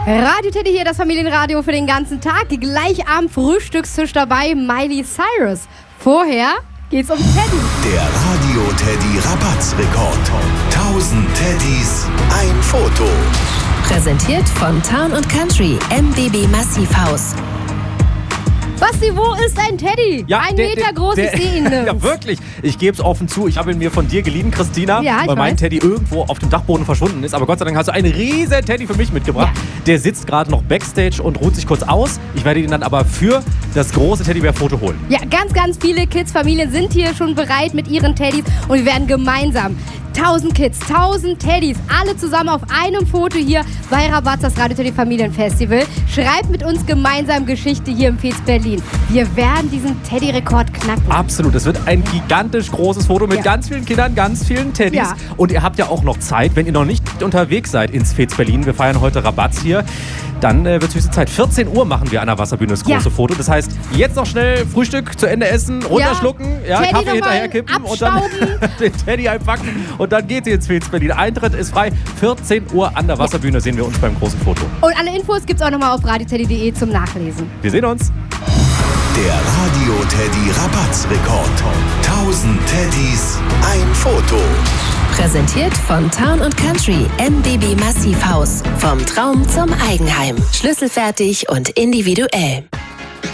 Radio Teddy hier, das Familienradio für den ganzen Tag. Gleich am Frühstückstisch dabei Miley Cyrus. Vorher geht's um Teddy. Der Radio Teddy Rabattsrekord. 1000 Teddys, ein Foto. Präsentiert von Town & Country, MBB Massivhaus. Basti, wo ist ein Teddy? Ja, ein Meter groß, ich sehe ihn nirgends. Ja, wirklich. Ich gebe es offen zu. Ich habe ihn mir von dir geliehen, Christina, Ja, ich weil mein weiß. Teddy irgendwo auf dem Dachboden verschwunden ist. Aber Gott sei Dank hast du einen riesen Teddy für mich mitgebracht. Ja. Der sitzt gerade noch Backstage und ruht sich kurz aus. Ich werde ihn dann aber für das große Teddybär-Foto holen. Ja, ganz viele Kids, Familien sind hier schon bereit mit ihren Teddys und wir werden gemeinsam 1000 Kids, 1000 Teddys, alle zusammen auf einem Foto hier bei Rabatz, das Radio Teddy Familienfestival. Schreibt mit uns gemeinsam Geschichte hier im Fez Berlin. Wir werden diesen Teddy-Rekord knacken. Absolut. Es wird ein gigantisch großes Foto mit Ja. ganz vielen Kindern, ganz vielen Teddys. Ja. Und ihr habt ja auch noch Zeit, wenn ihr noch nicht unterwegs seid ins Fez Berlin. Wir feiern heute Rabatz hier. Dann wird es höchste Zeit. 14 Uhr machen wir an der Wasserbühne das große Ja. Foto. Das heißt, jetzt noch schnell Frühstück zu Ende essen, runterschlucken, Teddy Kaffee noch mal hinterher kippen und dann den Teddy einpacken. Und dann geht ihr ins Fez Berlin. Eintritt ist frei. 14 Uhr an der Wasserbühne sehen wir uns beim großen Foto. Und alle Infos gibt's auch nochmal auf radioteddy.de zum Nachlesen. Wir sehen uns. Der Radio Teddy Rabattsrekord. 1000 Teddys, ein Foto. Präsentiert von Town & Country, MBB Massivhaus. Vom Traum zum Eigenheim. Schlüsselfertig und individuell.